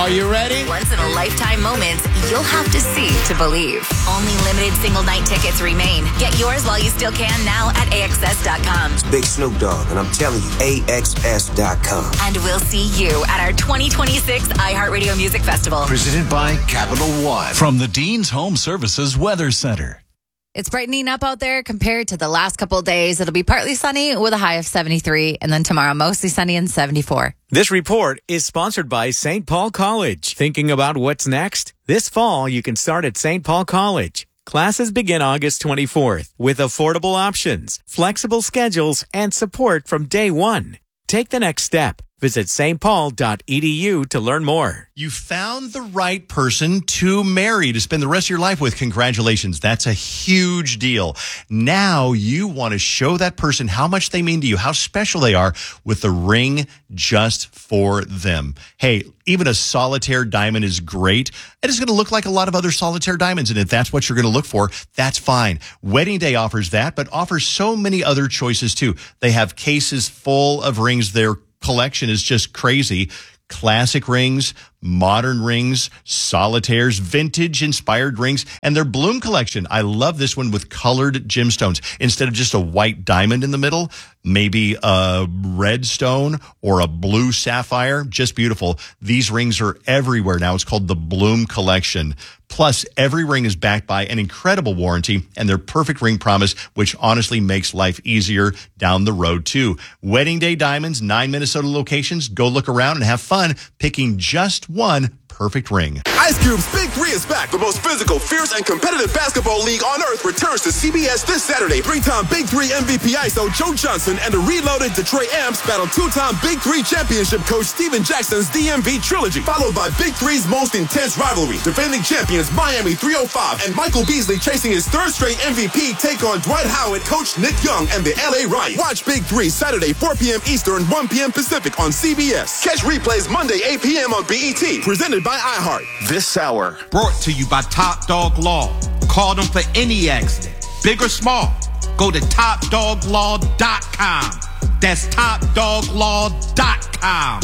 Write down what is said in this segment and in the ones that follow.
Are you ready? Once-in-a-lifetime moments you'll have to see to believe. Only limited single-night tickets remain. Get yours while you still can now at AXS.com. It's Big Snoop Dogg, and I'm telling you, AXS.com. And we'll see you at our 2026 iHeartRadio Music Festival. Presented by Capital One. From the Dean's Home Services Weather Center. It's brightening up out there compared to the last couple of days. It'll be partly sunny with a high of 73, and then tomorrow mostly sunny and 74. This report is sponsored by St. Paul College. Thinking about what's next? This fall, you can start at St. Paul College. Classes begin August 24th with affordable options, flexible schedules, and support from day one. Take the next step. Visit stpaul.edu to learn more. You found the right person to marry, to spend the rest of your life with. Congratulations. That's a huge deal. Now you want to show that person how much they mean to you, how special they are with the ring just for them. Hey, even a solitaire diamond is great. It is going to look like a lot of other solitaire diamonds. And if that's what you're going to look for, that's fine. Wedding Day offers that, but offers so many other choices too. They have cases full of rings. Their collection is just crazy. Classic rings, modern rings, solitaires, vintage inspired rings, and their Bloom collection. I love this one with colored gemstones. Instead of just a white diamond in the middle, maybe a red stone or a blue sapphire. Just beautiful. These rings are everywhere now. It's called the Bloom collection. Plus, every ring is backed by an incredible warranty and their perfect ring promise, which honestly makes life easier down the road, too. Wedding Day Diamonds, 9 Minnesota locations. Go look around and have fun picking just one perfect ring. Ice Cube's Big Three is back. The most physical, fierce, and competitive basketball league on earth returns to CBS this Saturday. 3-time Big Three MVP ISO Joe Johnson and the reloaded Detroit Amps battle 2-time Big Three championship coach Steven Jackson's DMV trilogy, followed by Big Three's most intense rivalry. Defending champions Miami 305 and Michael Beasley chasing his third straight MVP take on Dwight Howard, coach Nick Young, and the LA Riot. Watch Big Three Saturday 4 p.m. Eastern, 1 p.m. Pacific on CBS. Catch replays Monday 8 p.m. on BET. Presented by iHeart. This hour brought to you by Top Dog Law. Call them for any accident, big or small. Go to TopDogLaw.com. That's TopDogLaw.com.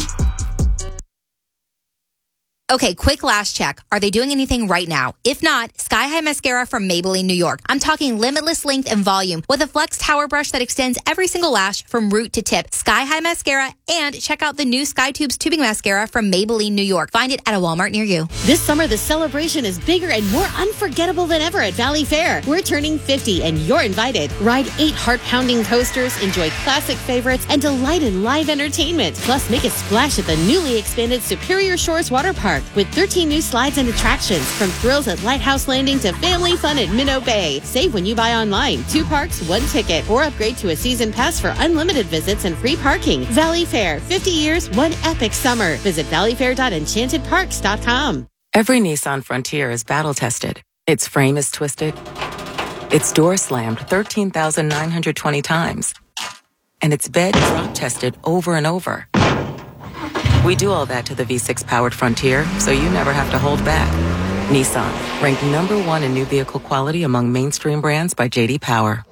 Okay, quick last check. Are they doing anything right now? If not, Sky High Mascara from Maybelline, New York. I'm talking limitless length and volume with a flex tower brush that extends every single lash from root to tip. Sky High Mascara, and check out the new Sky Tubes Tubing Mascara from Maybelline, New York. Find it at a Walmart near you. This summer, the celebration is bigger and more unforgettable than ever at Valley Fair. We're turning 50 and you're invited. Ride 8 heart-pounding coasters, enjoy classic favorites, and delight in live entertainment. Plus, make a splash at the newly expanded Superior Shores Water Park with 13 new slides and attractions, from thrills at Lighthouse Landing to family fun at Minnow Bay. Save when you buy online. 2 parks, 1 ticket, or upgrade to a season pass for unlimited visits and free parking. Valley Fair, 50 years, one epic summer. Visit valleyfair.enchantedparks.com. Every Nissan Frontier is battle-tested. Its frame is twisted. Its door slammed 13,920 times. And its bed drop-tested over and over. We do all that to the V6-powered Frontier, so you never have to hold back. Nissan, ranked #1 in new vehicle quality among mainstream brands by J.D. Power.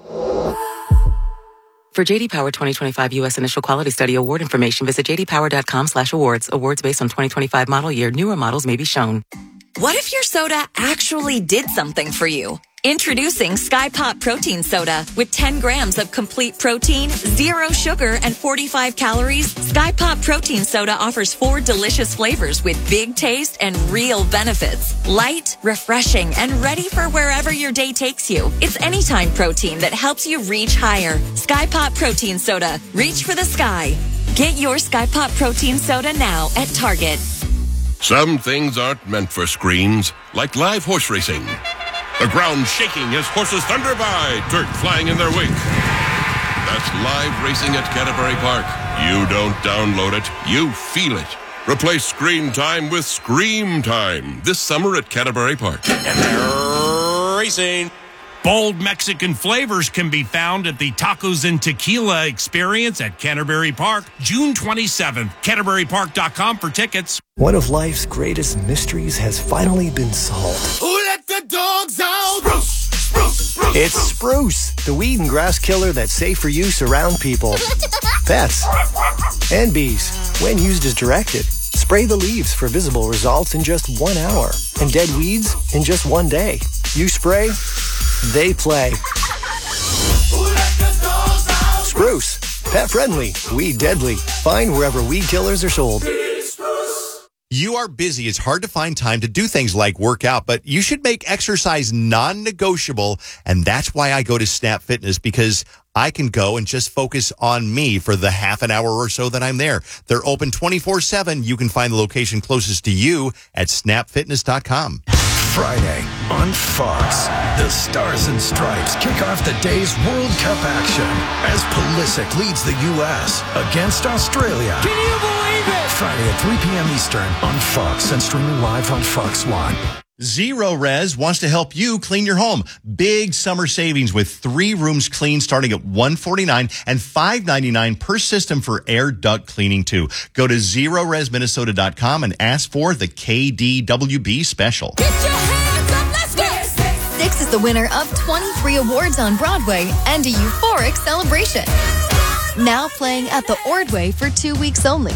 For J.D. Power 2025 U.S. Initial Quality Study award information, visit jdpower.com/awards. Awards based on 2025 model year. Newer models may be shown. What if your soda actually did something for you? Introducing Sky Pop Protein Soda. With 10 grams of complete protein, 0 sugar, and 45 calories, Sky Pop Protein Soda offers 4 delicious flavors with big taste and real benefits. Light, refreshing, and ready for wherever your day takes you. It's anytime protein that helps you reach higher. Sky Pop Protein Soda. Reach for the sky. Get your Sky Pop Protein Soda now at Target. Some things aren't meant for screens, like live horse racing. The ground shaking as horses thunder by, dirt flying in their wake. That's live racing at Canterbury Park. You don't download it, you feel it. Replace screen time with Scream Time this summer at Canterbury Park. And they're racing. Bold Mexican flavors can be found at the Tacos and Tequila Experience at Canterbury Park, June 27th. CanterburyPark.com for tickets. One of life's greatest mysteries has finally been solved. Who let the dogs out? Spruce, spruce, spruce. It's Spruce, the weed and grass killer that's safe for use around people, pets, and bees when used as directed. Spray the leaves for visible results in just 1 hour. And dead weeds in just 1 day. You spray, they play. Spruce. Pet friendly. Weed deadly. Find wherever weed killers are sold. You are busy. It's hard to find time to do things like work out, but you should make exercise non-negotiable. And that's why I go to Snap Fitness, because I can go and just focus on me for the half an hour or so that I'm there. They're open 24/7. You can find the location closest to you at snapfitness.com. Friday on Fox, the Stars and Stripes kick off the day's World Cup action as Pulisic leads the U.S. against Australia. Can you believe it? Friday at 3 p.m. Eastern on Fox and streaming live on Fox One. Zero Res wants to help you clean your home. Big summer savings with 3 rooms clean starting at $149 and $599 per system for air duct cleaning too. Go to ZeroResMinnesota.com and ask for the KDWB special. Get your hands up, let's go! Six is the winner of 23 awards on Broadway and a euphoric celebration. Now playing at the Ordway for 2 weeks only.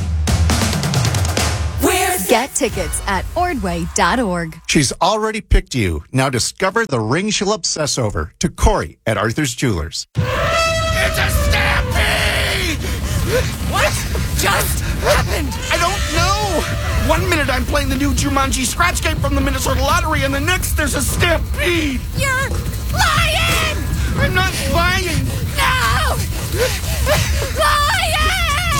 Get tickets at ordway.org. She's already picked you. Now discover the ring she'll obsess over. To Corey at Arthur's Jewelers. It's a stampede! What just happened? I don't know. 1 minute I'm playing the new Jumanji scratch game from the Minnesota Lottery, and the next there's a stampede. You're lying! I'm not lying. No! Lying!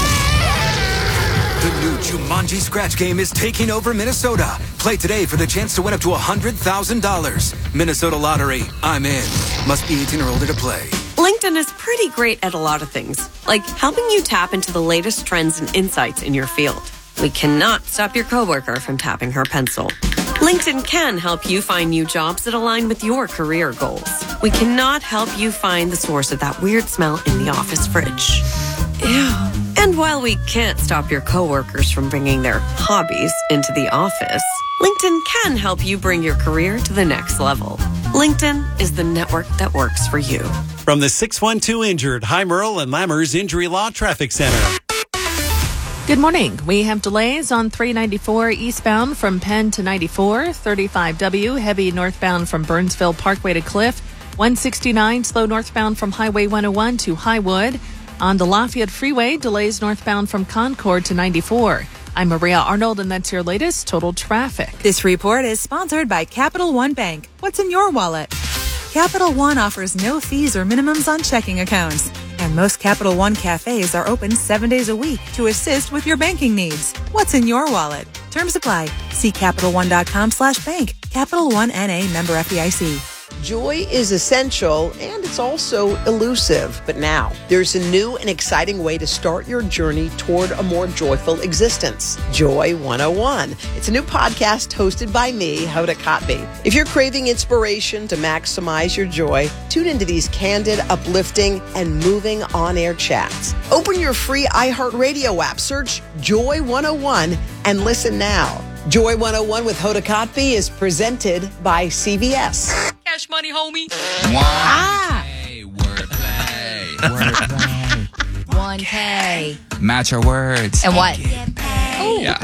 The new Jumanji scratch game is taking over Minnesota. Play today for the chance to win up to $100,000. Minnesota Lottery. I'm in. Must be 18 or older to play. LinkedIn is pretty great at a lot of things, like helping you tap into the latest trends and insights in your field. We cannot stop your coworker from tapping her pencil. LinkedIn can help you find new jobs that align with your career goals. We cannot help you find the source of that weird smell in the office fridge. Ew. And while we can't stop your coworkers from bringing their hobbies into the office, LinkedIn can help you bring your career to the next level. LinkedIn is the network that works for you. From the 612 Injured, High Merle and Lammers Injury Law Traffic Center. Good morning. We have delays on 394 eastbound from Penn to 94, 35W, heavy northbound from Burnsville Parkway to Cliff, 169 slow northbound from Highway 101 to Highwood. On the Lafayette Freeway, delays northbound from Concord to 94. I'm Maria Arnold, and that's your latest total traffic. This report is sponsored by Capital One Bank. What's in your wallet? Capital One offers no fees or minimums on checking accounts. And most Capital One cafes are open 7 days a week to assist with your banking needs. What's in your wallet? Terms apply. See CapitalOne.com/bank. Capital One N.A. member FDIC. Joy is essential, and it's also elusive. But now, there's a new and exciting way to start your journey toward a more joyful existence. Joy 101. It's a new podcast hosted by me, Hoda Kotb. If you're craving inspiration to maximize your joy, tune into these candid, uplifting, and moving on-air chats. Open your free iHeartRadio app, search Joy 101, and listen now. Joy 101 with Hoda Kotb is presented by CVS. Cash money, homie. Wordplay. 1K. Match our words. And what? Oh. Yeah.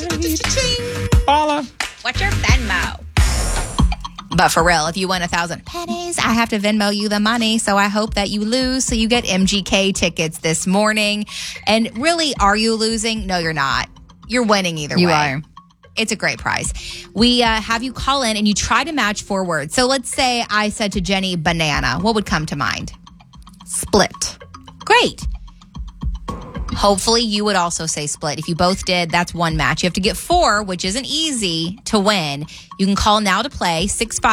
What's your Venmo? But for real, if you win 1,000 pennies, I have to Venmo you the money. So I hope that you lose. So you get MGK tickets this morning. And really, are you losing? No, you're not. You're winning either way. You are. It's a great prize. We have you call in and you try to match 4 words. So let's say I said to Jenny, banana. What would come to mind? Split. Great. Hopefully you would also say split. If you both did, that's 1 match. You have to get 4, which isn't easy to win. You can call now to play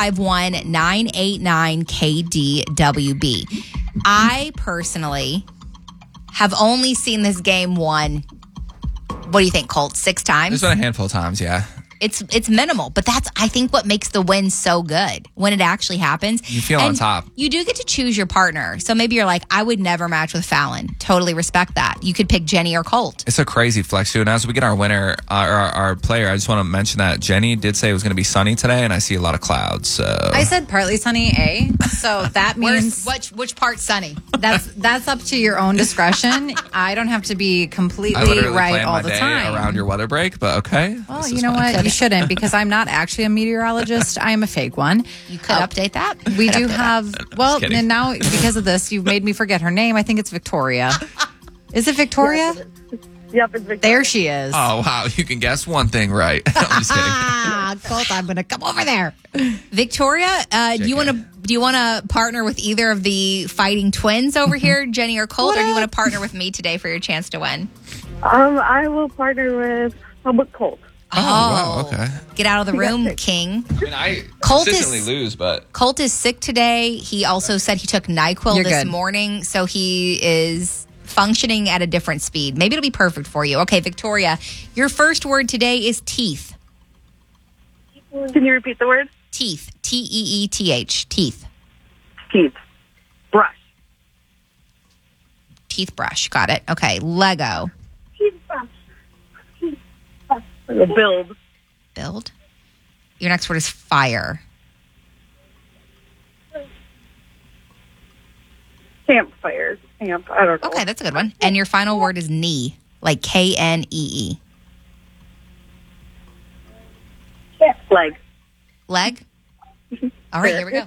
651-989-KDWB. I personally have only seen this game one. What do you think, Colt? 6 times? There's been a handful of times, yeah. It's minimal, but that's, I think, what makes the win so good when it actually happens. You feel on top. You do get to choose your partner. So maybe you're like, I would never match with Fallon. Totally respect that. You could pick Jenny or Colt. It's a crazy flex, too. And as we get our winner, our player, I just want to mention that Jenny did say it was going to be sunny today, and I see a lot of clouds. So I said partly sunny, so that means which part's sunny? That's up to your own discretion. I don't have to be completely I literally right plan all my the day time. around your weather break, but okay. Well, you know what? You shouldn't, because I'm not actually a meteorologist. I am a fake one. You could update that. We do have, well, and now because of this, you've made me forget her name. I think it's Victoria. Is it Victoria? Yep, it's Victoria. There she is. Oh, wow. You can guess one thing right. I'm just kidding. Colt, I'm going to come over there. Victoria, do you want to partner with either of the fighting twins over here, Jenny or Colt, or do you want to partner with me today for your chance to win? I will partner with Colt. Oh, wow. Okay. Get out of the room, King. I mean, I Colt consistently lose, but Colt is sick today. He also said he took NyQuil You're this good. morning, so he is functioning at a different speed. Maybe it'll be perfect for you. Okay, Victoria, your first word today is teeth. Can you repeat the word? Teeth. Teeth. Teeth. Teeth. Brush. Teeth brush. Got it. Okay, Lego. Teeth brush. Build. Build. Your next word is fire. Campfire. Camp. I don't know. Okay, that's a good one. And your final word is knee, like Knee. Leg. Leg? All right, here we go.